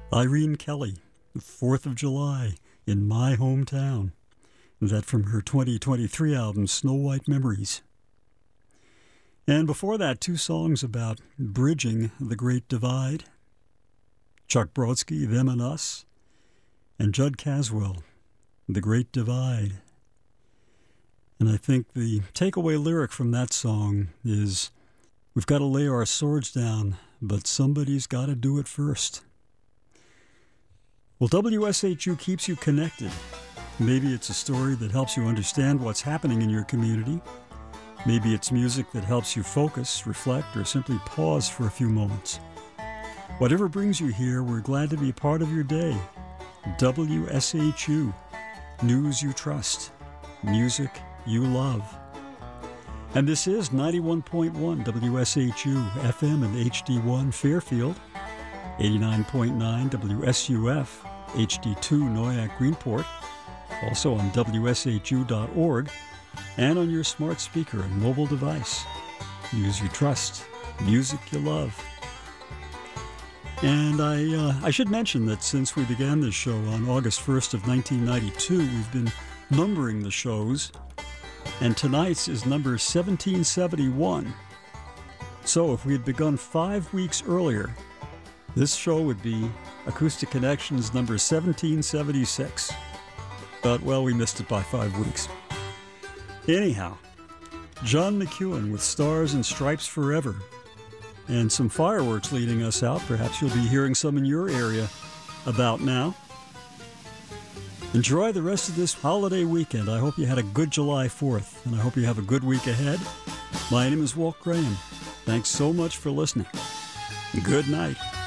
Irene Kelly, 4th of July, in my hometown. That from her 2023 album, Snow White Memories. And before that, two songs about bridging the Great Divide. Chuck Brodsky, Them and Us, and Judd Caswell, The Great Divide. And I think the takeaway lyric from that song is, we've got to lay our swords down, but somebody's got to do it first. Well, WSHU keeps you connected. Maybe it's a story that helps you understand what's happening in your community. Maybe it's music that helps you focus, reflect, or simply pause for a few moments. Whatever brings you here, we're glad to be part of your day. WSHU, news you trust, music you love. And this is 91.1 WSHU FM and HD1 Fairfield, 89.9 WSUF HD2 Noyak Greenport, also on WSHU.org, and on your smart speaker and mobile device. News you trust, music you love. And I should mention that since we began this show on August 1st of 1992, we've been numbering the shows, and tonight's is number 1771. So if we had begun 5 weeks earlier, this show would be Acoustic Connections number 1776. But, well, we missed it by 5 weeks. Anyhow, John McEuen with Stars and Stripes Forever, and some fireworks leading us out. Perhaps you'll be hearing some in your area about now. Enjoy the rest of this holiday weekend. I hope you had a good July 4th, and I hope you have a good week ahead. My name is Walt Graham. Thanks so much for listening. Good night.